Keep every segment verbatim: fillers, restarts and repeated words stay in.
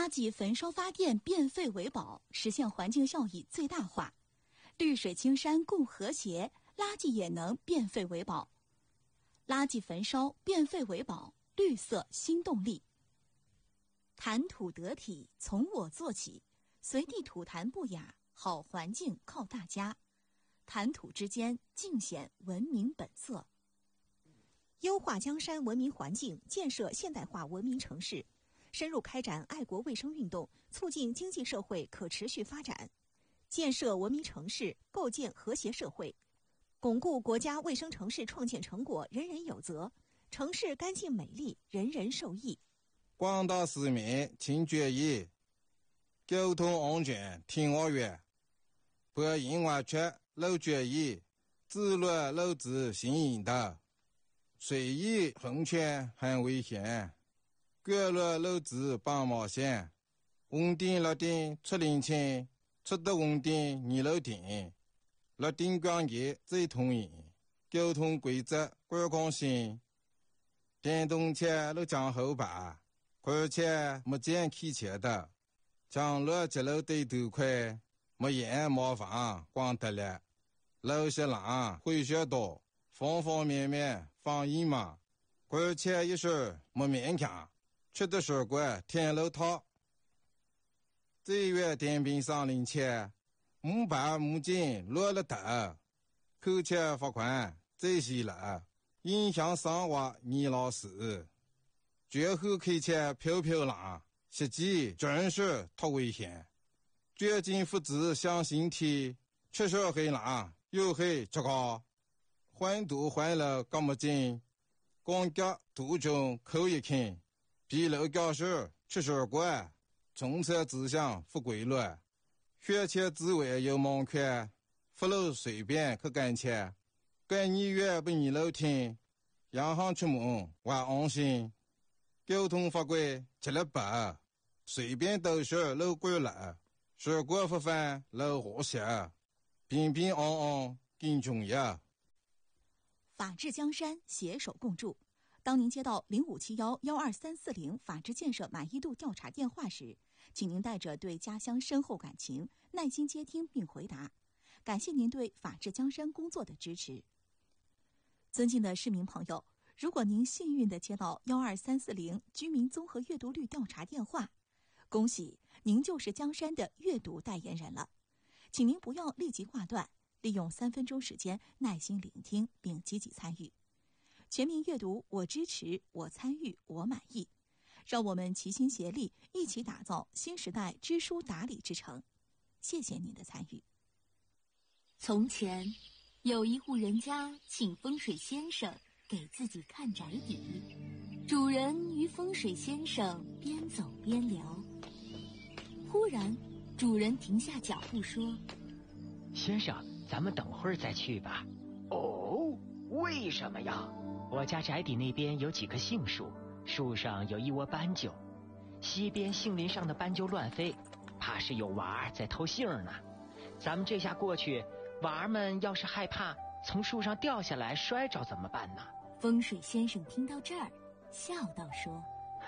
圾焚烧发电变废为宝，实现环境效益最大化。绿水青山共和谐，垃圾也能变废为宝。垃圾焚烧变废为宝，绿色新动力。谈吐得体，从我做起，随地吐痰不雅，好环境靠大家。谈吐之间，尽显文明本色。 优化江山文明环境，建设现代化文明城市，深入开展爱国卫生运动，促进经济社会可持续发展，建设文明城市，构建和谐社会，巩固国家卫生城市创建成果人人有责，城市干净美丽，人人受益。 广大市民请注意，交通安全听我话，不因为缺漏注意，自乱漏子行引导，随意横穿很危险，过路漏子帮冒险，红灯绿灯出领情，出得红灯你漏停，绿灯光节最通行，交通规则观光性，电动车都讲后排，而且没见开车的，将路节路对头快，没烟没房光得了，路些浪会学多，方方面面防疫嘛，而且一是没勉强，吃的水果天路套。这月电瓶上领钱，木板木筋落了头，扣钱罚款这些了，影响生活你老师。最后开车飘飘浪，实际真是太危险。最近父子相形体，吃少黑浪又黑这个，换度换了这么近，光脚途中口一看，比路教授吃水果，从车指向不规律，学车之外有盲圈，不路随便去干车，干你越不你路听，洋行出门我安心。交通法规吃了白，随便都是路过了，水果不犯路和谐，平平安安更重要。 法治江山，携手共筑。当您接到零五七幺幺二三四零法治建设满意度调查电话时，请您带着对家乡深厚感情，耐心接听并回答。感谢您对法治江山工作的支持。尊敬的市民朋友，如果您幸运地接到幺二三四零居民综合阅读率调查电话，恭喜您就是江山的阅读代言人了。请您不要立即挂断，利用三分钟时间耐心聆听并积极参与。全民阅读，我支持，我参与，我满意。让我们齐心协力，一起打造新时代知书达理之城。谢谢您的参与。 从前，有一户人家请风水先生给自己看宅邸，主人与风水先生边走边聊。忽然，主人停下脚步说：“ 先生，咱们等会儿再去吧。”“ 哦，为什么呀？”“ 我家宅邸那边有几棵杏树，树上有一窝斑鸠，西边杏林上的斑鸠乱飞，怕是有娃儿在偷杏呢。咱们这下过去，娃儿们要是害怕从树上掉下来摔着怎么办呢？” 风水先生听到这儿，笑道说：“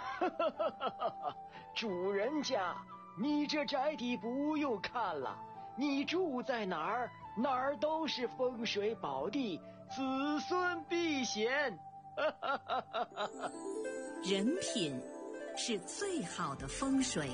主人家，你这宅邸不用看了，你住在哪儿，哪儿都是风水宝地，子孙必显。” 人品是最好的风水。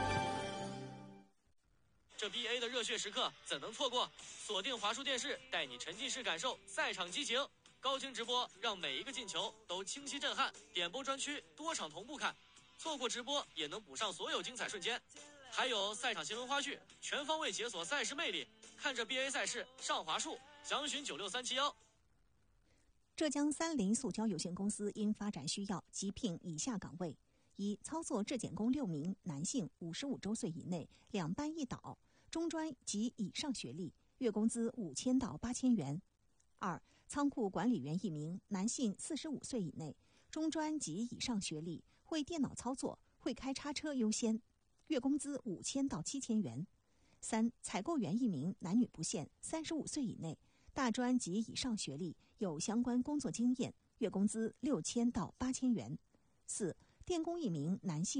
这 B A 的热血时刻怎能错过？锁定华数电视，带你沉浸式感受赛场激情。高清直播让每一个进球都清晰震撼，点播专区多场同步看，错过直播也能补上所有精彩瞬间。还有赛场新闻花絮，全方位解锁赛事魅力。看着 B A 赛事上华数，详询九六三七幺。 浙江三菱塑胶有限公司因发展需要，急聘以下岗位：一、操作质检工六名，男性，五十五周岁以内，两班一导，中专及以上学历，月工资五千到八千元。二、仓库管理员一名，男性，四十五岁以内，中专及以上学历，会电脑操作，会开叉车优先，月工资五千到七千元。三、采购员一名，男女不限，三十五岁以内，大专及以上学历，有相关工作经验，月工资六千到八千元。四、电工一名，男性。